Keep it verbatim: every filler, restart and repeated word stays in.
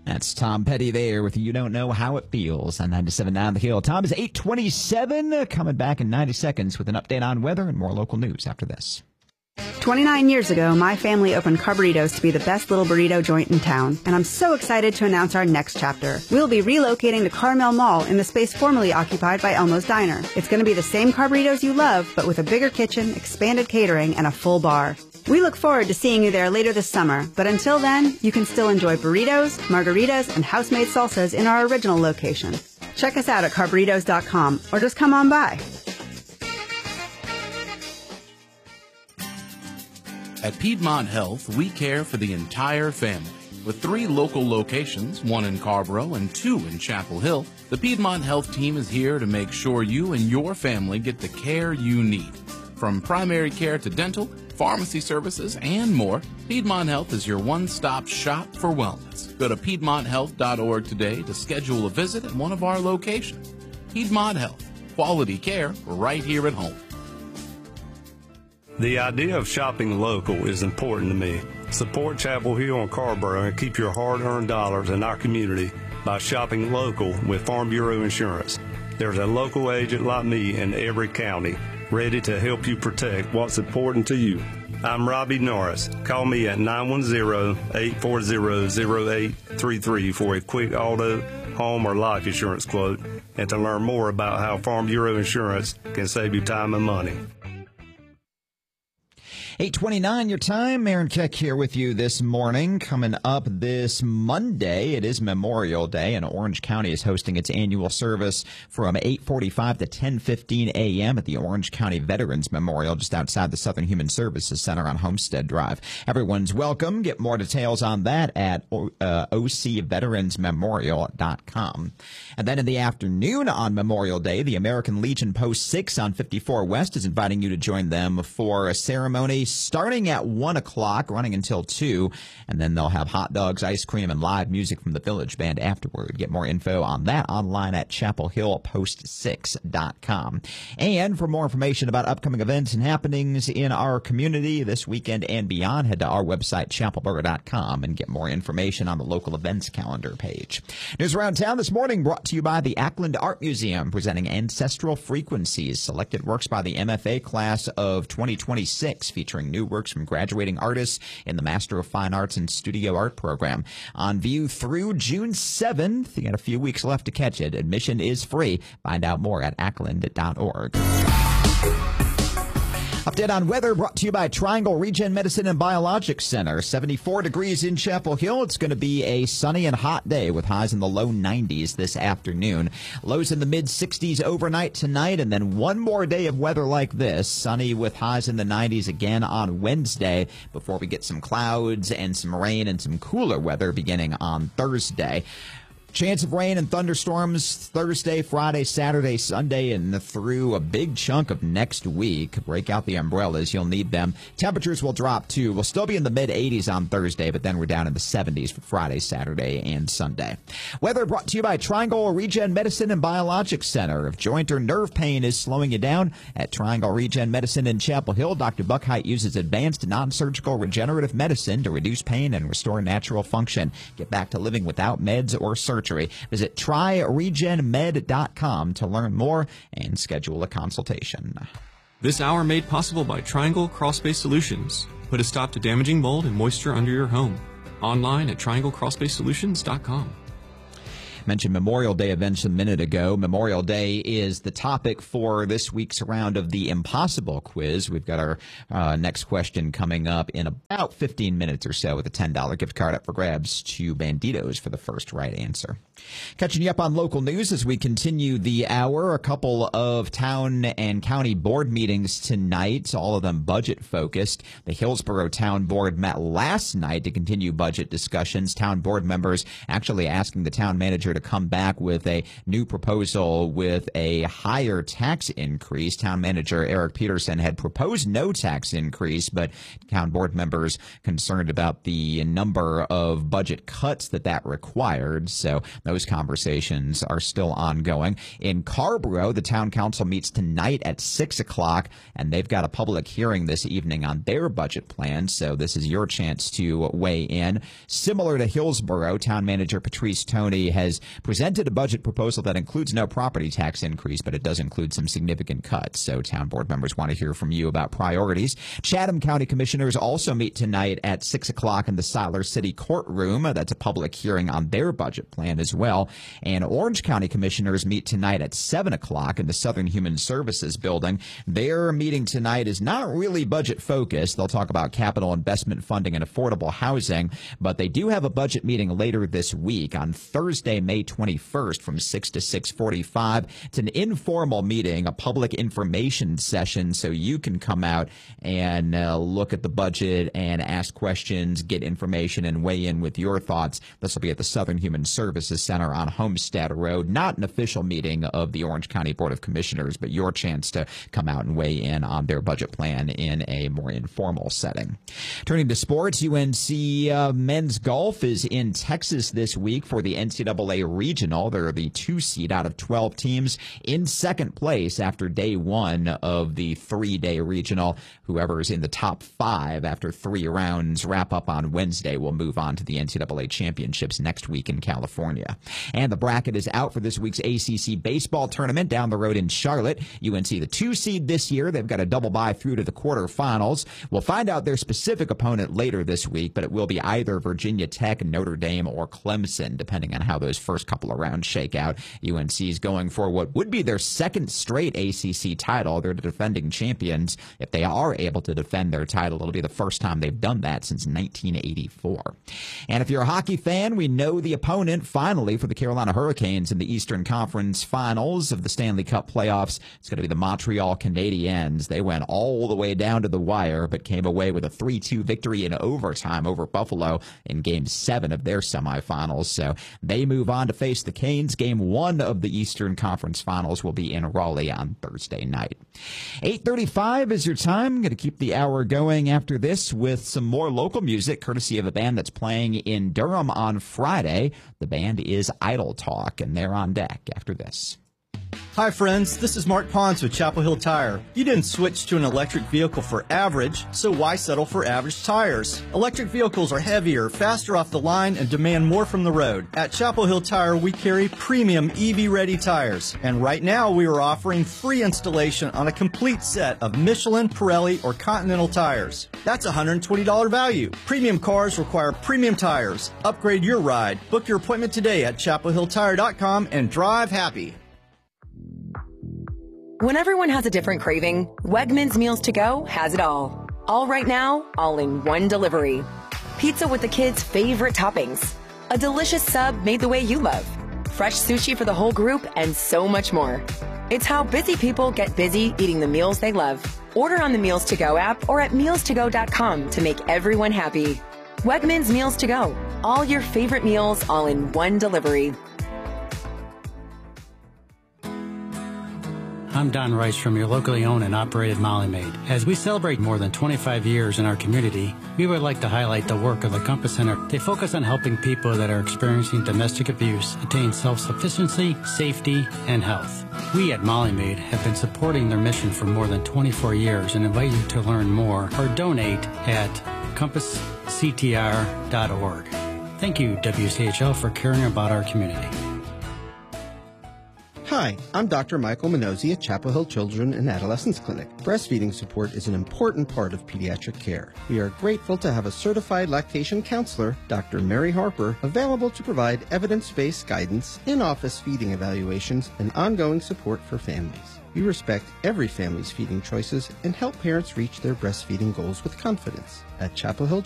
That's Tom Petty there with You Don't Know How It Feels on ninety-seven point nine The Hill. Tom is eight twenty-seven, coming back in ninety seconds with an update on weather and more local news after this. twenty-nine years ago, my family opened Carburritos to be the best little burrito joint in town, and I'm so excited to announce our next chapter. We'll be relocating to Carmel Mall in the space formerly occupied by Elmo's Diner. It's going to be the same Carburritos you love, but with a bigger kitchen, expanded catering, and a full bar. We look forward to seeing you there later this summer, but until then, you can still enjoy burritos, margaritas, and house-made salsas in our original location. Check us out at carburritos dot com, or just come on by. At Piedmont Health, we care for the entire family. With three local locations, one in Carborough and two in Chapel Hill, the Piedmont Health team is here to make sure you and your family get the care you need. From primary care to dental, pharmacy services, and more, Piedmont Health is your one-stop shop for wellness. Go to piedmont health dot org today to schedule a visit at one of our locations. Piedmont Health, quality care right here at home. The idea of shopping local is important to me. Support Chapel Hill and Carborough and keep your hard-earned dollars in our community by shopping local with Farm Bureau Insurance. There's a local agent like me in every county ready to help you protect what's important to you. I'm Robbie Norris. Call me at nine one zero, eight four zero, zero eight three three for a quick auto, home, or life insurance quote and to learn more about how Farm Bureau Insurance can save you time and money. eight twenty-nine your time. Aaron Keck here with you this morning. Coming up this Monday, it is Memorial Day, and Orange County is hosting its annual service from eight forty-five to ten fifteen a.m. at the Orange County Veterans Memorial just outside the Southern Human Services Center on Homestead Drive. Everyone's welcome. Get more details on that at uh, o c veterans memorial dot com. And then in the afternoon on Memorial Day, the American Legion Post six on fifty-four West is inviting you to join them for a ceremony starting at one o'clock, running until two, and then they'll have hot dogs, ice cream, and live music from the Village Band afterward. Get more info on that online at chapel hill post six dot com. And for more information about upcoming events and happenings in our community this weekend and beyond, head to our website, chapel borough dot com, and get more information on the local events calendar page. News around town this morning brought to you by the Ackland Art Museum, presenting Ancestral Frequencies, selected works by the M F A class of twenty twenty-six, featuring new works from graduating artists in the Master of Fine Arts and Studio Art program. On view through June seventh. You got a few weeks left to catch it. Admission is free. Find out more at ackland dot org. Update on weather brought to you by Triangle Regen Medicine and Biologics Center. seventy-four degrees in Chapel Hill. It's going to be a sunny and hot day with highs in the low nineties this afternoon. Lows in the mid sixties overnight tonight, and then one more day of weather like this. Sunny with highs in the nineties again on Wednesday before we get some clouds and some rain and some cooler weather beginning on Thursday. Chance of rain and thunderstorms Thursday, Friday, Saturday, Sunday, and through a big chunk of next week. Break out the umbrellas. You'll need them. Temperatures will drop, too. We'll still be in the mid eighties on Thursday, but then we're down in the seventies for Friday, Saturday, and Sunday. Weather brought to you by Triangle Regen Medicine and Biologics Center. If joint or nerve pain is slowing you down, at Triangle Regen Medicine in Chapel Hill, Doctor Buckheit uses advanced non-surgical regenerative medicine to reduce pain and restore natural function. Get back to living without meds or surgery. Visit try regen med dot com to learn more and schedule a consultation. This hour made possible by Triangle Crawlspace Solutions. Put a stop to damaging mold and moisture under your home. Online at triangle crawlspace solutions dot com. Mentioned Memorial Day events a minute ago. Memorial Day is the topic for this week's round of the Impossible Quiz. We've got our uh, next question coming up in about fifteen minutes or so with a ten dollar gift card up for grabs to Banditos for the first right answer. Catching you up on local news as we continue the hour. A couple of town and county board meetings tonight, all of them budget focused. The Hillsborough Town Board met last night to continue budget discussions. Town board members actually asking the town manager manager to come back with a new proposal with a higher tax increase. Town manager Eric Peterson had proposed no tax increase, but town board members concerned about the number of budget cuts that that required. So those conversations are still ongoing. In Carrboro, the town council meets tonight at six o'clock, and they've got a public hearing this evening on their budget plan. So this is your chance to weigh in. Similar to Hillsborough, town manager Patrice Toney has presented a budget proposal that includes no property tax increase, but it does include some significant cuts. So town board members want to hear from you about priorities. Chatham County commissioners also meet tonight at six o'clock in the Siler City courtroom. That's a public hearing on their budget plan as well. And Orange County commissioners meet tonight at seven o'clock in the Southern Human Services building. Their meeting tonight is not really budget focused. They'll talk about capital investment funding and affordable housing, but they do have a budget meeting later this week on Thursday, May twenty-first from six to six forty-five. It's an informal meeting, a public information session, so you can come out and uh, look at the budget and ask questions, get information, and weigh in with your thoughts. This will be at the Southern Human Services Center on Homestead Road. Not an official meeting of the Orange County Board of Commissioners, but your chance to come out and weigh in on their budget plan in a more informal setting. Turning to sports, U N C uh, men's golf is in Texas this week for the N C double A Regional. They're the two seed out of twelve teams in second place after day one of the three-day regional. Whoever is in the top five after three rounds wrap up on Wednesday will move on to the N C double A championships next week in California. And the bracket is out for this week's A C C baseball tournament down the road in Charlotte. U N C, the two seed this year. They've got a double bye through to the quarterfinals. We'll find out their specific opponent later this week, but it will be either Virginia Tech, Notre Dame, or Clemson, depending on how those first couple of rounds shake out. U N C is going for what would be their second straight A C C title. They're the defending champions. If they are able to defend their title, it'll be the first time they've done that since nineteen eighty-four. And if you're a hockey fan, we know the opponent finally for the Carolina Hurricanes in the Eastern Conference Finals of the Stanley Cup playoffs. It's going to be the Montreal Canadiens. They went all the way down to the wire, but came away with a three two victory in overtime over Buffalo in Game seven of their semifinals. So they move on to face the Canes. Game one of the Eastern Conference Finals will be in Raleigh on Thursday night. eight thirty-five is your time. I'm going to keep the hour going after this with some more local music, courtesy of a band that's playing in Durham on Friday. The band is Idle Talk, and they're on deck after this. Hi friends, this is Mark Pons with Chapel Hill Tire. You didn't switch to an electric vehicle for average, so why settle for average tires? Electric vehicles are heavier, faster off the line, and demand more from the road. At Chapel Hill Tire, we carry premium E V-ready tires. And right now, we are offering free installation on a complete set of Michelin, Pirelli, or Continental tires. That's a one hundred twenty dollars value. Premium cars require premium tires. Upgrade your ride. Book your appointment today at chapel hill tire dot com and drive happy. When everyone has a different craving, Wegmans Meals to Go has it all. All right now, all in one delivery. Pizza with the kids' favorite toppings. A delicious sub made the way you love. Fresh sushi for the whole group, and so much more. It's how busy people get busy eating the meals they love. Order on the Meals to Go app or at meals to go dot com to make everyone happy. Wegmans Meals to Go. All your favorite meals all in one delivery. I'm Don Rice from your locally owned and operated Molly Maid. As we celebrate more than twenty-five years in our community, we would like to highlight the work of the Compass Center. They focus on helping people that are experiencing domestic abuse attain self-sufficiency, safety, and health. We at Molly Maid have been supporting their mission for more than twenty-four years and invite you to learn more or donate at compass c t r dot org. Thank you, W C H L, for caring about our community. Hi, I'm Doctor Michael Minozzi at Chapel Hill Children and Adolescents Clinic. Breastfeeding support is an important part of pediatric care. We are grateful to have a certified lactation counselor, Doctor Mary Harper, available to provide evidence-based guidance, in-office feeding evaluations, and ongoing support for families. We respect every family's feeding choices and help parents reach their breastfeeding goals with confidence. At Chapel Hill